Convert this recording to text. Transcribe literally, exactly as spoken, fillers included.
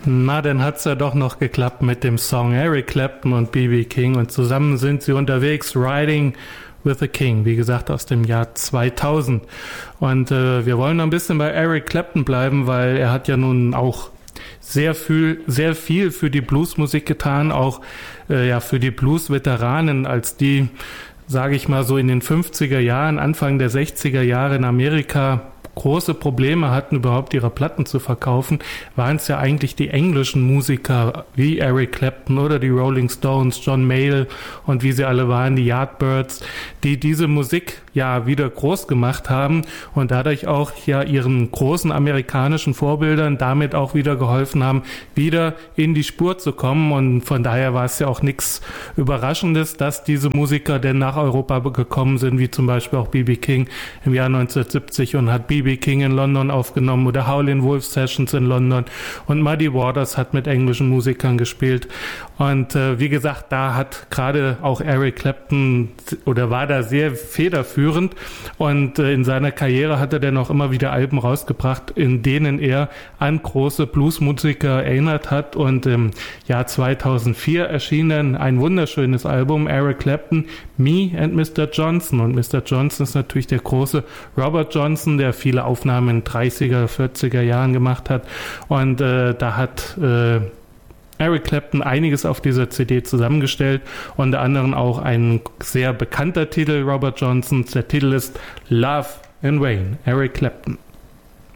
Na, dann hat's ja doch noch geklappt mit dem Song Eric Clapton und B B King und zusammen sind sie unterwegs, Riding with the King, wie gesagt aus dem Jahr zweitausend. Und äh, wir wollen noch ein bisschen bei Eric Clapton bleiben, weil er hat ja nun auch sehr viel, sehr viel für die Bluesmusik getan, auch äh, ja für die Blues-Veteranen, als die, sage ich mal so in den fünfziger Jahren, Anfang der sechziger Jahre in Amerika große Probleme hatten, überhaupt ihre Platten zu verkaufen, waren es ja eigentlich die englischen Musiker wie Eric Clapton oder die Rolling Stones, John Mayall und wie sie alle waren, die Yardbirds, die diese Musik ja wieder groß gemacht haben und dadurch auch ja ihren großen amerikanischen Vorbildern damit auch wieder geholfen haben, wieder in die Spur zu kommen. Und von daher war es ja auch nichts Überraschendes, dass diese Musiker denn nach Europa gekommen sind, wie zum Beispiel auch B B King im Jahr neunzehnhundertsiebzig und hat B B King in London aufgenommen oder Howlin' Wolf Sessions in London und Muddy Waters hat mit englischen Musikern gespielt. Und äh, wie gesagt, da hat gerade auch Eric Clapton oder war da sehr federführend und äh, in seiner Karriere hat er dann auch immer wieder Alben rausgebracht, in denen er an große Bluesmusiker erinnert hat. Und im Jahr zweitausendvier erschien dann ein wunderschönes Album, Eric Clapton, Me and Mister Johnson. Und Mister Johnson ist natürlich der große Robert Johnson, der viele Aufnahmen in dreißiger, vierziger Jahren gemacht hat. Und äh, da hat äh, Eric Clapton einiges auf dieser C D zusammengestellt, unter anderem auch ein sehr bekannter Titel Robert Johnsons. Der Titel ist Love in Vain, Eric Clapton.